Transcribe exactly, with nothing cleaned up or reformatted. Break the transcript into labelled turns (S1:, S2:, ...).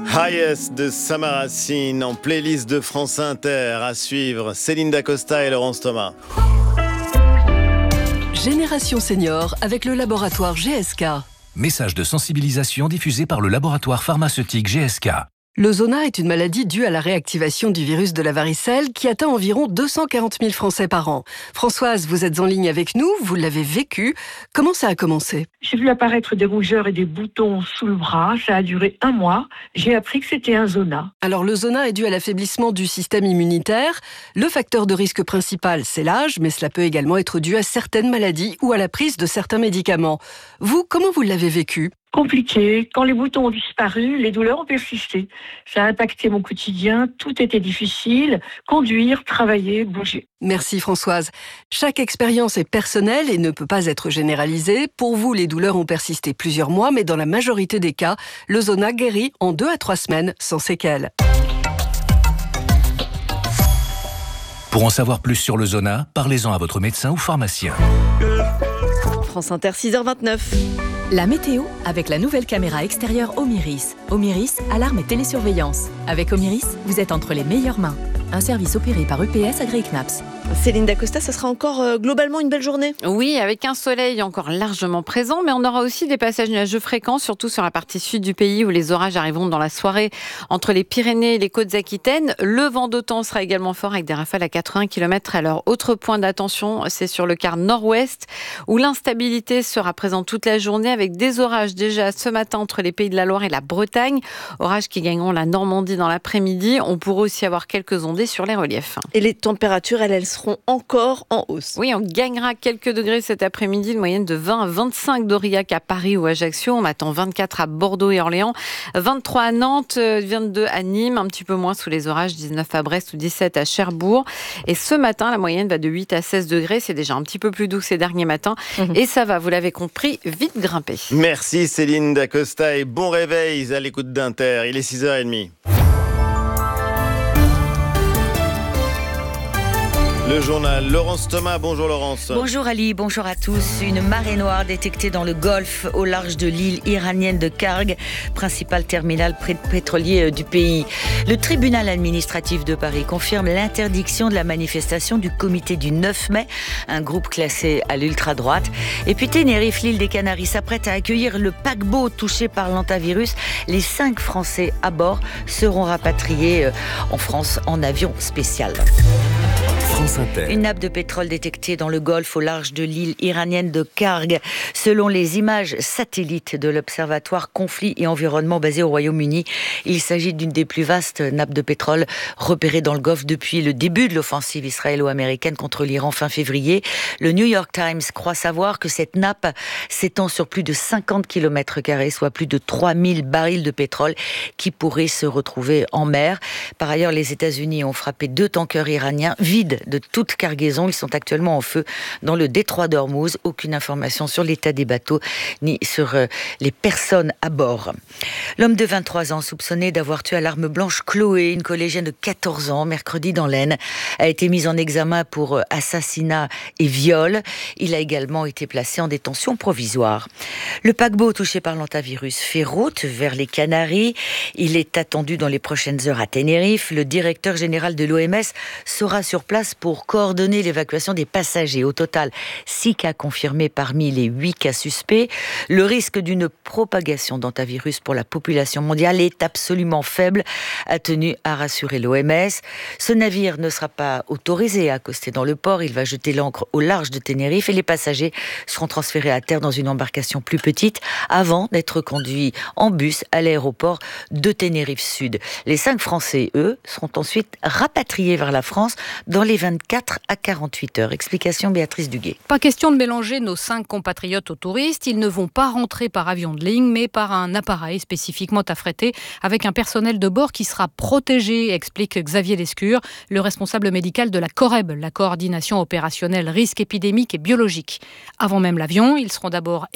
S1: Highest de Samaracine en playlist de France Inter. À suivre, Céline Dacosta et Laurence Thomas.
S2: Génération Senior avec le laboratoire G S K.
S3: Message de sensibilisation diffusé par le laboratoire pharmaceutique G S K.
S2: Le zona est une maladie due à la réactivation du virus de la varicelle qui atteint environ deux cent quarante mille Français par an. Françoise, vous êtes en ligne avec nous, vous l'avez vécu. Comment ça a commencé ?
S4: J'ai vu apparaître des rougeurs et des boutons sous le bras. Ça a duré un mois. J'ai appris que c'était un zona.
S2: Alors le zona est dû à l'affaiblissement du système immunitaire. Le facteur de risque principal, c'est l'âge, mais cela peut également être dû à certaines maladies ou à la prise de certains médicaments. Vous, comment vous l'avez vécu ?
S4: Compliqué. Quand les boutons ont disparu, les douleurs ont persisté. Ça a impacté mon quotidien. Tout était difficile. Conduire, travailler, bouger.
S2: Merci Françoise. Chaque expérience est personnelle et ne peut pas être généralisée. Pour vous, les douleurs ont persisté plusieurs mois, mais dans la majorité des cas, le zona guérit en deux à trois semaines sans séquelles.
S3: Pour en savoir plus sur le zona, parlez-en à votre médecin ou pharmacien.
S5: France Inter, six heures vingt-neuf.
S6: La météo avec la nouvelle caméra extérieure Omiris. Omiris, alarme et télésurveillance. Avec Omiris, vous êtes entre les meilleures mains. Un service opéré par U P S agréé C N A P S.
S5: Céline Dacosta, ça sera encore euh, globalement une belle journée.
S7: Oui, avec un soleil encore largement présent, mais on aura aussi des passages nuageux fréquents, surtout sur la partie sud du pays où les orages arriveront dans la soirée entre les Pyrénées et les Côtes-Aquitaines. Le vent d'OTAN sera également fort avec des rafales à quatre-vingts kilomètres à l'heure. Autre point d'attention, c'est sur le quart nord-ouest où l'instabilité sera présente toute la journée avec des orages déjà ce matin entre les Pays de la Loire et la Bretagne. Orages qui gagneront la Normandie dans l'après-midi. On pourra aussi avoir quelques ondées sur les reliefs.
S5: Et les températures, elles, elles seront encore en hausse.
S7: Oui, on gagnera quelques degrés cet après-midi, une moyenne de vingt à vingt-cinq d'Aurillac à Paris ou Ajaccio. On attend vingt-quatre à Bordeaux et Orléans, vingt-trois à Nantes, vingt-deux à Nîmes, un petit peu moins sous les orages, dix-neuf à Brest ou dix-sept à Cherbourg. Et ce matin, la moyenne va de huit à seize degrés. C'est déjà un petit peu plus doux que ces derniers matins. Mmh. Et ça va, vous l'avez compris, vite grimper.
S1: Merci Céline Dacosta et bon réveil à l'écoute d'Inter. Il est six heures trente. Le journal, Laurence Thomas. Bonjour Laurence.
S8: Bonjour Ali, bonjour à tous. Une marée noire détectée dans le Golfe au large de l'île iranienne de Karg, principal terminal pétrolier du pays. Le tribunal administratif de Paris confirme l'interdiction de la manifestation du comité du neuf mai, un groupe classé à l'ultra-droite. Et puis Tenerife, l'île des Canaries, s'apprête à accueillir le paquebot touché par l'hantavirus. Les cinq Français à bord seront rapatriés en France en avion spécial. Une nappe de pétrole détectée dans le Golfe au large de l'île iranienne de Karg. Selon les images satellites de l'Observatoire Conflits et Environnement basé au Royaume-Uni, il s'agit d'une des plus vastes nappes de pétrole repérées dans le Golfe depuis le début de l'offensive israélo-américaine contre l'Iran fin février. Le New York Times croit savoir que cette nappe s'étend sur plus de cinquante kilomètres carrés, soit plus de trois mille barils de pétrole qui pourraient se retrouver en mer. Par ailleurs, les États-Unis ont frappé deux tankers iraniens vides de toute cargaison. Ils sont actuellement en feu dans le détroit d'Ormuz. Aucune information sur l'état des bateaux ni sur euh, les personnes à bord. L'homme de vingt-trois ans soupçonné d'avoir tué à l'arme blanche Chloé, une collégienne de quatorze ans, mercredi dans l'Aisne, a été mis en examen pour euh, assassinat et viol. Il a également été placé en détention provisoire. Le paquebot touché par l'hantavirus fait route vers les Canaries. Il est attendu dans les prochaines heures à Tenerife. Le directeur général de l'O M S sera sur place pour coordonner l'évacuation des passagers. Au total, six cas confirmés parmi les huit cas suspects. Le risque d'une propagation d'hantavirus pour la population mondiale est absolument faible, a tenu à rassurer l'O M S. Ce navire ne sera pas autorisé à accoster dans le port. Il va jeter l'ancre au large de Tenerife et les passagers seront transférés à terre dans une embarcation plus petite avant d'être conduits en bus à l'aéroport de Tenerife Sud. Les cinq Français, eux, seront ensuite rapatriés vers la France dans les vingt-quatre à quarante-huit heures. Explication Béatrice Duguay.
S9: Pas question de mélanger nos cinq compatriotes aux touristes. Ils ne vont pas rentrer par avion de ligne, mais par un appareil spécifiquement affrété avec un personnel de bord qui sera protégé, explique Xavier Lescure, le responsable médical de la COREB, la coordination opérationnelle risque épidémique et biologique. Avant même l'avion, ils seront d'abord